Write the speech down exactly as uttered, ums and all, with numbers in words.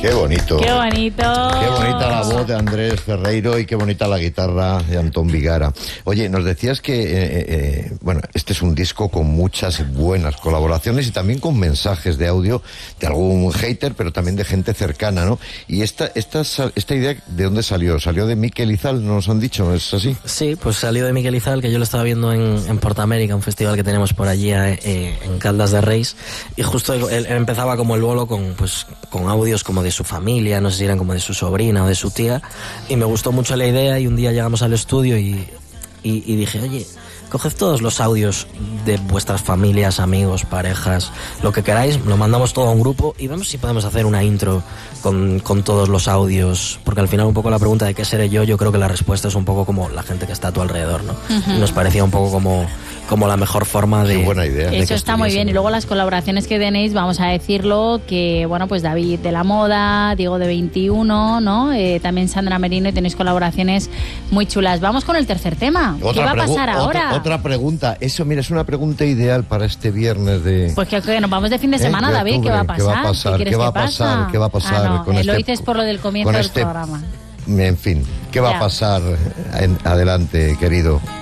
Qué bonito. Qué bonito. Qué bonita la voz de Andrés Ferreiro y qué bonita la guitarra de Antón Vigara. Oye, nos decías que, eh, eh, bueno, este es un disco con muchas buenas colaboraciones y también con mensajes de audio de algún hater, pero también de gente cercana, ¿no? Y esta, esta, esta idea, ¿de dónde salió? ¿Salió de Mikel Izal, nos han dicho? ¿Es así? Sí, pues salió de Mikel Izal, que yo lo estaba viendo en, en Portamérica, un festival que tenemos por allí eh, en Caldas de Reis, y justo él, él empezaba como el bolo con, pues, con audios como de su familia, no sé si eran como de su sobrina o de su tía, y me gustó mucho la idea y un día llegamos al estudio y, y, y dije, oye, coged todos los audios de vuestras familias, amigos, parejas, lo que queráis, lo mandamos todo a un grupo y vemos si podemos hacer una intro con, con todos los audios, porque al final un poco la pregunta de qué seré yo, yo creo que la respuesta es un poco como la gente que está a tu alrededor, ¿no? Uh-huh. Y nos parecía un poco como, como la mejor forma de... Qué buena idea. De Eso está muy bien. Y luego las colaboraciones que tenéis, vamos a decirlo, que bueno, pues David de la Moda, Diego de veintiuno, ¿no? Eh, también Sandra Merino, y tenéis colaboraciones muy chulas. Vamos con el tercer tema. Otra ¿Qué va a pasar pregu- ahora? Otra, otra pregunta. Eso, mira, es una pregunta ideal para este viernes de... Pues que, que nos vamos de fin de semana, ¿Eh? de David. ¿Qué va a pasar? ¿Qué va a pasar? ¿Qué, ¿Qué va a que pasar? pasa? ¿Qué va a pasar? Ah, no, con eh, este, lo dices por lo del comienzo del este, programa. En fin, ¿qué va Ya. a pasar en, adelante, querido?